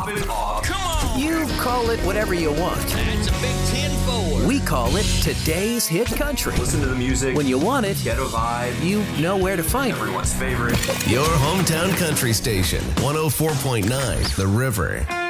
Pop it off. Come on! You call it whatever you want. That's a big 10-4. We call it Today's Hit Country. Listen to the music. When you want it, Get a vibe. you know where to find it. Everyone's favorite. Your hometown country station, 104.9 The River.